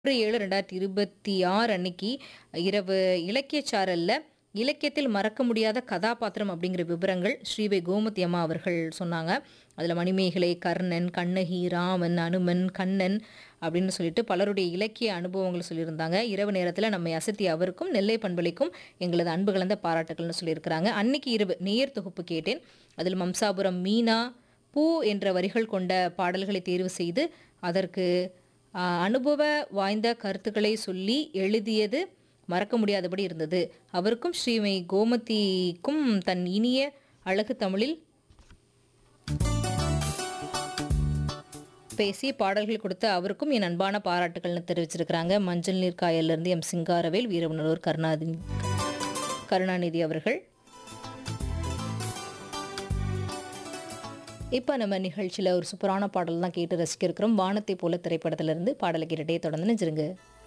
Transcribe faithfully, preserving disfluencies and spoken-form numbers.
ஏழு இரண்டாயிரத்து இருபத்தி ஆறு அன்னைக்கு இரவு இலக்கியச் சாரல்ல, இலக்கியத்தில் மறக்க முடியாத கதாபாத்திரம் அப்படிங்கிற விவரங்கள் ஸ்ரீவை கோமதி அம்மா அவர்கள் சொன்னாங்க. அதில மணிமேகலை, கர்ணன், கண்ணகி, ராமன், அனுமன், கண்ணன் அப்படின்னு சொல்லிட்டு பலருடைய இலக்கிய அனுபவங்கள சொல்லியிருந்தாங்க. இரவு நேரத்தில நம்மை அசத்திய அவருக்கும், நெல்லை பண்பலைக்கும் எங்களது அன்பு கலந்த பாராட்டுக்கள்னு சொல்லியிருக்கிறாங்க. அன்னைக்கு இரவு நேயர் தொகுப்பு கேட்டேன். அதில் மம்சாபுரம் மீனா, பூ என்ற வரிகள் கொண்ட பாடல்களை தேர்வு செய்து, அதற்கு அ அனுபவ வாய்ந்த கருத்துக்களை சொல்லி எழுதியது மறக்க முடியாதபடி இருந்தது. அவருக்கும் ஸ்ரீமதி கோமதிக்கும் தன் இனிய அழகு தமிழில் பேசி பாடல்கள் கொடுத்த அவருக்கும் என் அன்பான பாராட்டுக்கள்னு தெரிவிச்சிருக்கிறாங்க. மஞ்சள் நீர் காயல்லேருந்து எம் சிங்காரவேல், வீரவனூர் கருணாதி கருணாநிதி அவர்கள். இப்போ நம்ம நிகழ்ச்சியில் ஒரு சூப்பரான பாடல் தான் கேட்டு ரசிக்க இருக்கிறோம். வானத்தை போல திரைப்படத்திலிருந்து பாடலை கேட்டுட்டே தொடர்ந்து நினைச்சிருங்க.